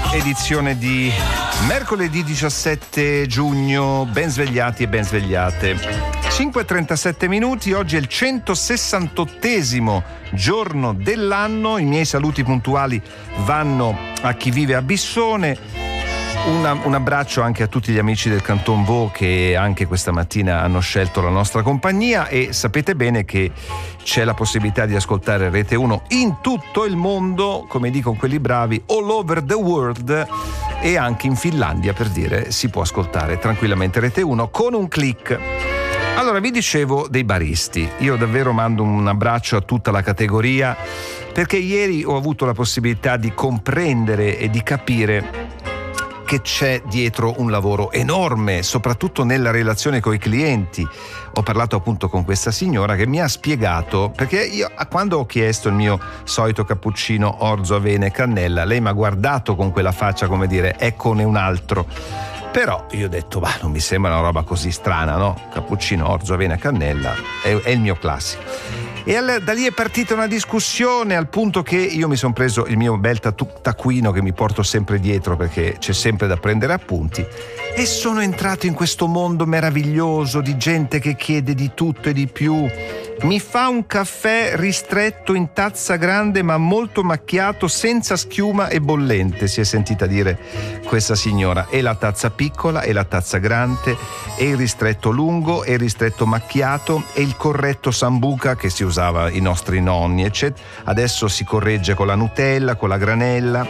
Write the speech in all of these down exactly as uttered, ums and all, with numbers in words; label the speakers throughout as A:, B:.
A: edizione di mercoledì diciassette giugno. Ben svegliati e ben svegliate. cinque e trentasette minuti, oggi è il centosessantottesimo giorno dell'anno. I miei saluti puntuali vanno a chi vive a Bissone. Una, un abbraccio anche a tutti gli amici del Canton Vaud che anche questa mattina hanno scelto la nostra compagnia, e sapete bene che c'è la possibilità di ascoltare Rete uno in tutto il mondo, come dicono quelli bravi, all over the world, e anche in Finlandia, per dire, si può ascoltare tranquillamente Rete uno con un click. Allora, vi dicevo dei baristi. Io davvero mando un abbraccio a tutta la categoria, perché ieri ho avuto la possibilità di comprendere e di capire che c'è dietro un lavoro enorme, soprattutto nella relazione con i clienti. Ho parlato appunto con questa signora che mi ha spiegato, perché io quando ho chiesto il mio solito cappuccino orzo, avena e cannella, lei mi ha guardato con quella faccia come dire eccone un altro. Però io ho detto, ma non mi sembra una roba così strana, no? Cappuccino, orzo, avena e cannella è, è il mio classico. E all- da lì è partita una discussione, al punto che io mi sono preso il mio bel tatu- taccuino che mi porto sempre dietro, perché c'è sempre da prendere appunti, e sono entrato in questo mondo meraviglioso di gente che chiede di tutto e di più. Mi fa un caffè ristretto in tazza grande ma molto macchiato, senza schiuma e bollente, si è sentita dire questa signora. E la tazza piccola e la tazza grande, e il ristretto lungo e il ristretto macchiato, e il corretto sambuca che si usava i nostri nonni, eccetera. Adesso si corregge con la Nutella, con la granella.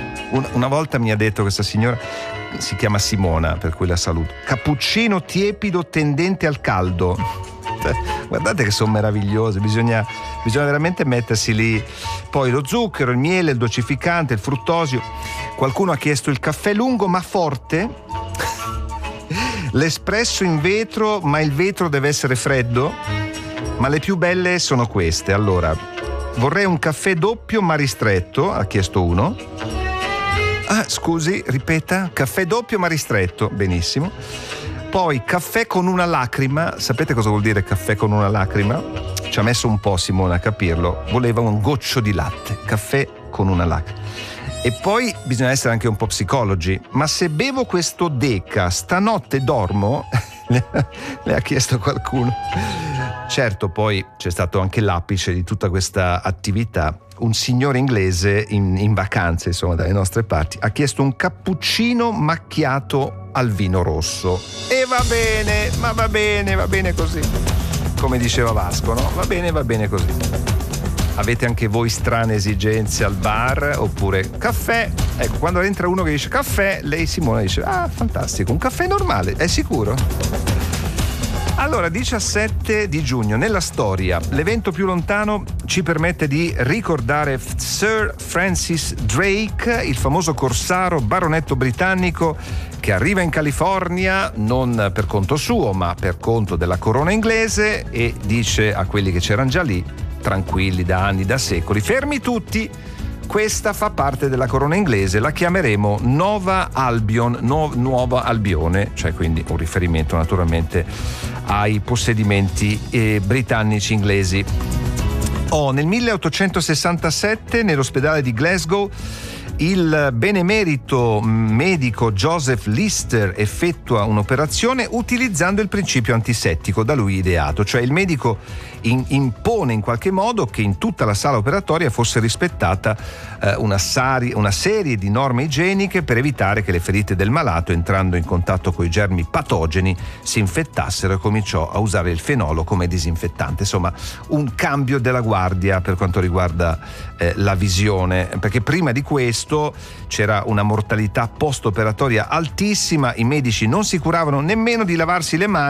A: Una volta mi ha detto questa signora, si chiama Simona, per cui la saluto, cappuccino tiepido tendente al caldo. Guardate che sono meravigliose, bisogna, bisogna veramente mettersi lì. Poi lo zucchero, il miele, il dolcificante, il fruttosio. Qualcuno ha chiesto il caffè lungo ma forte, l'espresso in vetro, ma il vetro deve essere freddo. Ma le più belle sono queste. Allora, vorrei un caffè doppio ma ristretto, ha chiesto uno. Ah, scusi, ripeta, caffè doppio ma ristretto, benissimo. Poi caffè con una lacrima. Sapete cosa vuol dire caffè con una lacrima? Ci ha messo un po' Simone a capirlo. Voleva un goccio di latte, caffè con una lacrima. E poi bisogna essere anche un po' psicologi. Ma se bevo questo Deca, stanotte dormo? Le ha chiesto qualcuno. Certo, poi c'è stato anche l'apice di tutta questa attività. Un signore inglese in, in vacanze, insomma, dalle nostre parti, ha chiesto un cappuccino macchiato al vino rosso. E va bene, ma va bene, va bene così. Come diceva Vasco, no? Va bene, va bene così. Avete anche voi strane esigenze al bar? Oppure caffè? Ecco, quando entra uno che dice caffè, lei Simona dice, ah, fantastico, un caffè normale, è sicuro? Allora, diciassette di giugno, nella storia, l'evento più lontano ci permette di ricordare Sir Francis Drake, il famoso corsaro baronetto britannico che arriva in California non per conto suo ma per conto della corona inglese, e dice a quelli che c'erano già lì, tranquilli da anni, da secoli, fermi tutti, questa fa parte della corona inglese, la chiameremo Nova Albion, nu- Nuova Albione, cioè quindi un riferimento naturalmente ai possedimenti eh, britannici inglesi. Oh, nel milleottocentosessantasette nell'ospedale di Glasgow il benemerito medico Joseph Lister effettua un'operazione utilizzando il principio antisettico da lui ideato, cioè il medico in, impone in qualche modo che in tutta la sala operatoria fosse rispettata eh, una, sari, una serie di norme igieniche per evitare che le ferite del malato, entrando in contatto con i germi patogeni, si infettassero, e cominciò a usare il fenolo come disinfettante. Insomma, un cambio della guardia per quanto riguarda eh, la visione, perché prima di questo c'era una mortalità post-operatoria altissima, i medici non si curavano nemmeno di lavarsi le mani